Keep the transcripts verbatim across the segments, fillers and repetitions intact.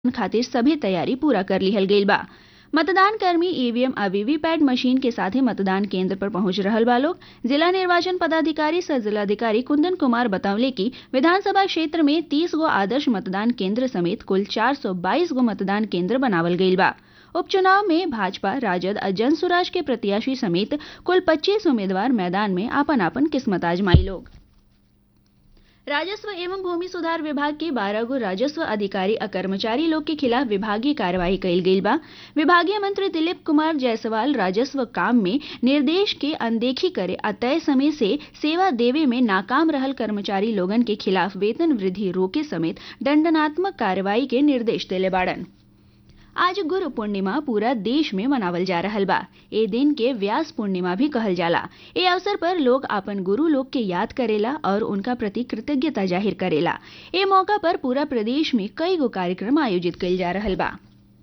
खातिर सभी तैयारी पूरा कर लिहल गईल बा। मतदान कर्मी ईवीएम आ वीवीपैट मशीन के साथे मतदान केंद्र पर पहुंच रहल बा लोग। जिला निर्वाचन पदाधिकारी सह जिलाधिकारी कुंदन कुमार बतावले कि विधानसभा क्षेत्र में तीस गो आदर्श मतदान केंद्र समेत कुल चार सौ बाईस गो मतदान केंद्र बनावल गईल बा। उपचुनाव में भाजपा, राजद और जनसुराज के प्रत्याशी समेत कुल पच्चीस उम्मीदवार मैदान में आपन आपन किस्मत आजमाई लोग। राजस्व एवं भूमि सुधार विभाग के बारह गो राजस्व अधिकारी और कर्मचारी लोग के खिलाफ विभागीय कार्रवाई कईल गईल बा। विभागीय मंत्री दिलीप कुमार जायसवाल राजस्व काम में निर्देश के अनदेखी करे आ तय समय से सेवा देवे में नाकाम रहल कर्मचारी लोगन के खिलाफ वेतन वृद्धि रोके समेत दंडात्मक कार्रवाई के निर्देश देले बाड़न। आज गुरु पूर्णिमा पूरा देश में मनावल जा रहल बा। ए दिन के व्यास पूर्णिमा भी कहल जाला। ए अवसर पर लोग अपन गुरु लोग के याद करेला और उनका प्रति कृतज्ञता जाहिर करेला। ए मौका पर पूरा प्रदेश में कई गो कार्यक्रम आयोजित कईल जा रहल बा।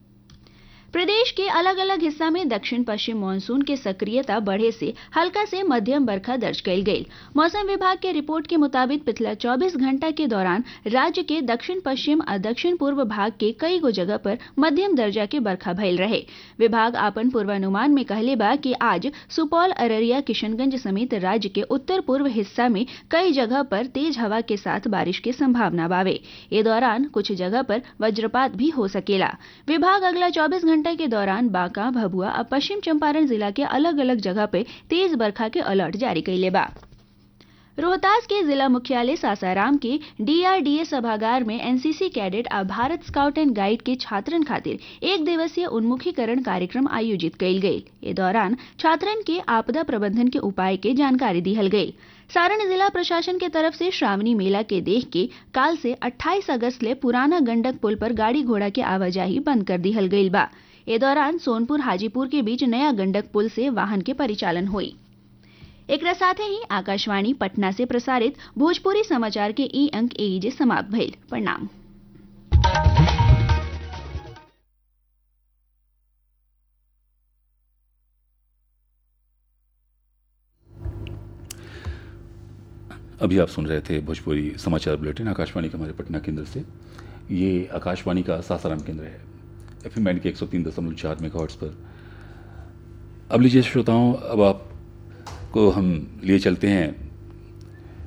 प्रदेश के अलग अलग हिस्सा में दक्षिण पश्चिम मानसून के सक्रियता बढ़े से हल्का से मध्यम बरखा दर्ज कईल गई। मौसम विभाग के रिपोर्ट के मुताबिक पिछला चौबीस घंटा के दौरान राज्य के दक्षिण पश्चिम और दक्षिण पूर्व भाग के कई गो जगह पर मध्यम दर्जा के बरखा भइल रहे। विभाग आपन पूर्वानुमान में कहले बा कि आज सुपौल, अररिया, किशनगंज समेत राज्य के उत्तर पूर्व हिस्सा में कई जगह पर तेज हवा के साथ बारिश की संभावना बावे। ए दौरान कुछ जगह पर वज्रपात भी हो सकेला। विभाग अगला चौबीस घंटे के दौरान बांका, भभुआ और पश्चिम चंपारण जिला के अलग अलग जगह पे तेज बरखा के अलर्ट जारी कईले बा। रोहतास के जिला मुख्यालय सासाराम के डीआरडीए सभागार में एनसीसी कैडेट और भारत स्काउट एंड गाइड के छात्रन खातिर एक दिवसीय उन्मुखीकरण कार्यक्रम आयोजित कईल गई। इस दौरान छात्रन के आपदा प्रबंधन के उपाय के जानकारी दिहल गई। सारण जिला प्रशासन के तरफ से श्रावणी मेला के देख के काल से अट्ठाईस अगस्त ले पुराना गंडक पुल पर गाड़ी घोड़ा के आवाजाही बंद कर दिहल गईल बा। ए दौरान सोनपुर हाजीपुर के बीच नया गंडक पुल से वाहन के परिचालन हुई। एक साथ ही आकाशवाणी पटना से प्रसारित भोजपुरी समाचार के ई अंक एजे समाप्त भइल। प्रणाम। अभी आप सुन रहे थे भोजपुरी समाचार बुलेटिन आकाशवाणी के हमारे पटना केंद्र से। ये आकाशवाणी का सासाराम केंद्र है, एफ एम बैंड के एक सौ तीन दशमलव चार मेगाहर्ट्ज पर। अब लीजिए श्रोताओं, अब आपको हम लिए चलते हैं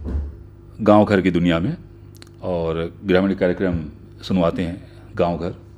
गांव घर की दुनिया में और ग्रामीण कार्यक्रम सुनवाते हैं गांव घर।